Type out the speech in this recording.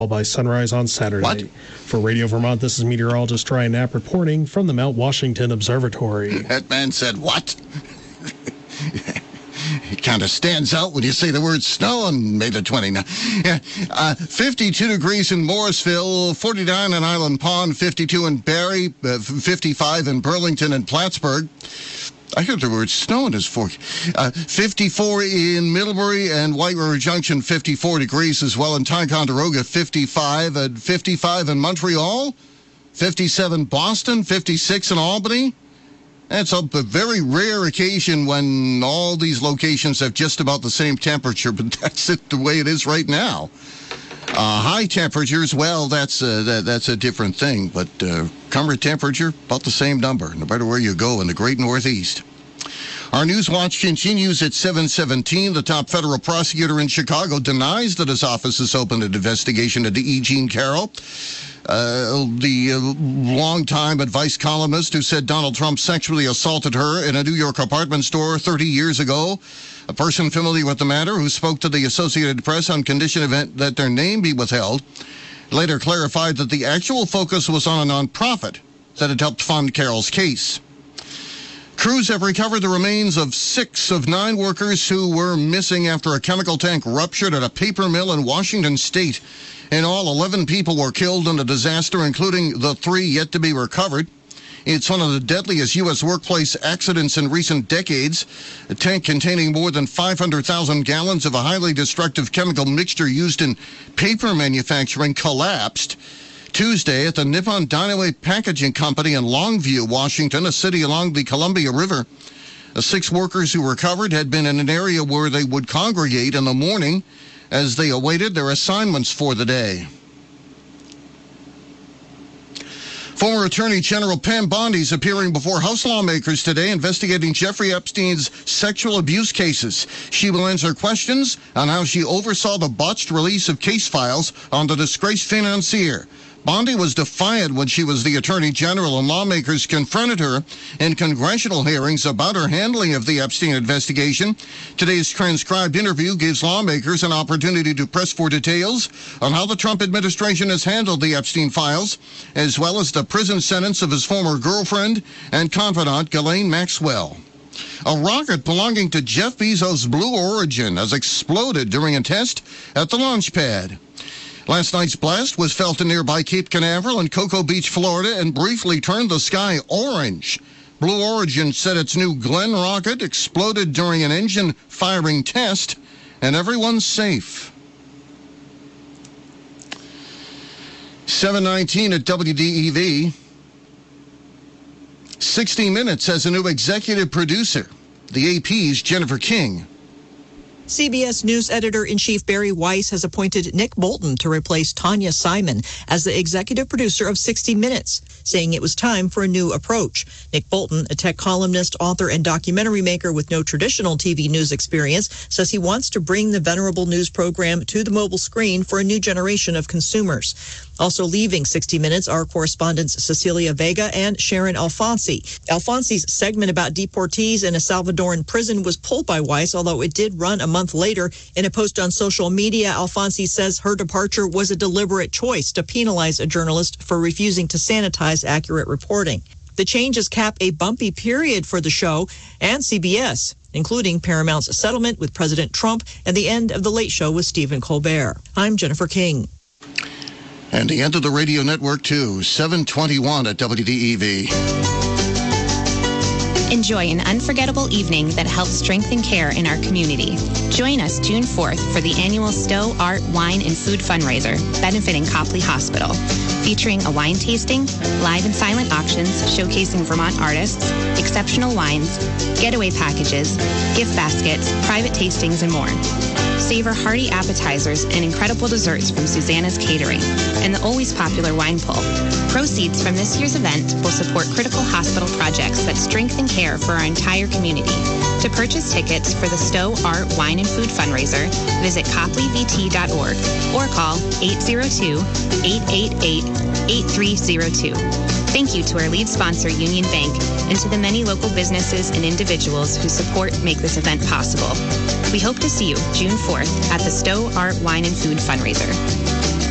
by sunrise on Saturday. What? For Radio Vermont, this is meteorologist Ryan Knapp reporting from the Mount Washington Observatory. That man said what? It kind of stands out when you say the word snow on May the 29th. Yeah, 52 degrees in Morrisville, 49 in Island Pond, 52 in Barrie, 55 in Burlington and Plattsburgh. I heard the word snow in his fork. 54 in Middlebury and White River Junction, 54 degrees as well. In Ticonderoga, 55. And 55 in Montreal, 57 Boston, 56 in Albany. That's a very rare occasion when all these locations have just about the same temperature, but that's the way it is right now. High temperatures, well, that's a different thing, but current temperature, about the same number, no matter where you go in the great Northeast. Our News Watch continues at 7:17. The top federal prosecutor in Chicago denies that his office has opened an investigation into E. Jean Carroll, the longtime advice columnist who said Donald Trump sexually assaulted her in a New York apartment store 30 years ago. A person familiar with the matter who spoke to the Associated Press on condition that their name be withheld later clarified that the actual focus was on a nonprofit that had helped fund Carroll's case. Crews have recovered the remains of 6 of 9 workers who were missing after a chemical tank ruptured at a paper mill in Washington state. In all, 11 people were killed in the disaster, including the 3 yet to be recovered. It's one of the deadliest U.S. workplace accidents in recent decades. A tank containing more than 500,000 gallons of a highly destructive chemical mixture used in paper manufacturing collapsed Tuesday at the Nippon Dynaway Packaging Company in Longview, Washington, a city along the Columbia River. The 6 workers who recovered had been in an area where they would congregate in the morning as they awaited their assignments for the day. Former Attorney General Pam Bondi is appearing before House lawmakers today investigating Jeffrey Epstein's sexual abuse cases. She will answer questions on how she oversaw the botched release of case files on the disgraced financier. Bondi was defiant when she was the Attorney General, and lawmakers confronted her in congressional hearings about her handling of the Epstein investigation. Today's transcribed interview gives lawmakers an opportunity to press for details on how the Trump administration has handled the Epstein files, as well as the prison sentence of his former girlfriend and confidant, Ghislaine Maxwell. A rocket belonging to Jeff Bezos' Blue Origin has exploded during a test at the launch pad. Last night's blast was felt in nearby Cape Canaveral and Cocoa Beach, Florida, and briefly turned the sky orange. Blue Origin said its new Glenn rocket exploded during an engine firing test, and everyone's safe. 7:19 at WDEV. 60 Minutes has a new executive producer. The AP's Jennifer King. CBS News editor-in-chief Barry Weiss has appointed Nick Bolton to replace Tanya Simon as the executive producer of 60 Minutes, saying it was time for a new approach. Nick Bolton, a tech columnist, author, and documentary maker with no traditional TV news experience, says he wants to bring the venerable news program to the mobile screen for a new generation of consumers. Also leaving 60 Minutes are correspondents Cecilia Vega and Sharon Alfonsi. Alfonsi's segment about deportees in a Salvadoran prison was pulled by Weiss, although it did run a month later. In a post on social media, Alfonsi says her departure was a deliberate choice to penalize a journalist for refusing to sanitize accurate reporting. The changes cap a bumpy period for the show and CBS, including Paramount's settlement with President Trump and the end of The Late Show with Stephen Colbert. I'm Jennifer King. And the end of the radio network, too. 7:21 at WDEV. Enjoy an unforgettable evening that helps strengthen care in our community. Join us June 4th for the annual Stowe Art, Wine, and Food fundraiser benefiting Copley Hospital, featuring a wine tasting, live and silent auctions showcasing Vermont artists, exceptional wines, getaway packages, gift baskets, private tastings, and more. Savor hearty appetizers and incredible desserts from Susanna's Catering and the always popular wine pull. Proceeds from this year's event will support critical hospital projects that strengthen care for our entire community. To purchase tickets for the Stowe Art, Wine, and Food fundraiser, visit copleyvt.org or call 802-888-8302. Thank you to our lead sponsor, Union Bank, and to the many local businesses and individuals whose support make this event possible. We hope to see you June 4th at the Stowe Art, Wine, and Food fundraiser.